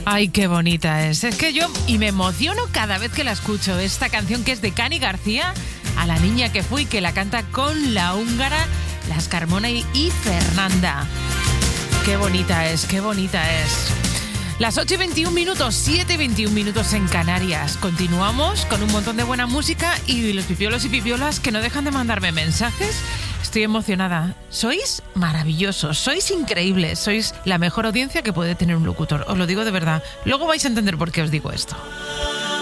Ay, qué bonita es. Es que yo me emociono cada vez que la escucho. Esta canción que es de Cani García, A la niña que fui, que la canta con la húngara Las Carmona y Fernanda. Qué bonita es, qué bonita es. Las 8:21, 7:21 en Canarias. Continuamos con un montón de buena música y los pipiolos y pipiolas que no dejan de mandarme mensajes. Estoy emocionada. Sois maravillosos, sois increíbles, sois la mejor audiencia que puede tener un locutor. Os lo digo de verdad. Luego vais a entender por qué os digo esto.